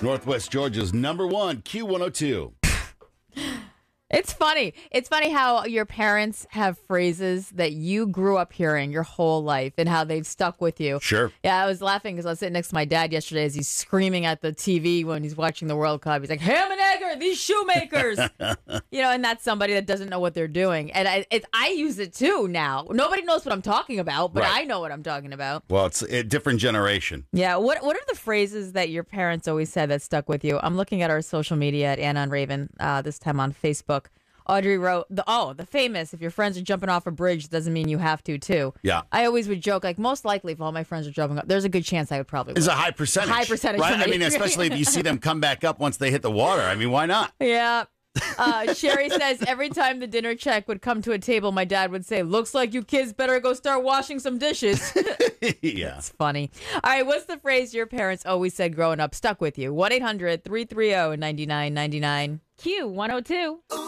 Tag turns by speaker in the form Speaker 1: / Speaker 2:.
Speaker 1: Northwest Georgia's number one, Q102.
Speaker 2: It's funny. It's funny how your parents have phrases that you grew up hearing your whole life and how they've stuck with you.
Speaker 1: Sure.
Speaker 2: Yeah, I was laughing because I was sitting next to my dad yesterday as he's screaming at the TV when he's watching the World Cup. He's like, ham and egger, these shoemakers. And that's somebody that doesn't know what they're doing. And I use it too now. Nobody knows what I'm talking about, but
Speaker 1: Right.
Speaker 2: I know what I'm talking about.
Speaker 1: Well, it's a different generation.
Speaker 2: Yeah. What are the phrases that your parents always said that stuck with you? I'm looking at our social media at Anna and Raven, this time on Facebook. Audrey wrote, the famous, if your friends are jumping off a bridge, doesn't mean you have to, too.
Speaker 1: Yeah.
Speaker 2: I always would joke, like, most likely if all my friends are jumping up, there's a good chance I would probably
Speaker 1: It's
Speaker 2: win.
Speaker 1: a high percentage.
Speaker 2: High percentage
Speaker 1: right?
Speaker 2: for me.
Speaker 1: I mean, especially if you see them come back up once they hit the water. I mean, why not?
Speaker 2: Yeah. Sherry says, every time the dinner check would come to a table, my dad would say, looks like you kids better go start washing some dishes.
Speaker 1: Yeah.
Speaker 2: It's funny. All right, what's the phrase your parents always said growing up stuck with you? 1-800-330-9999. Q102.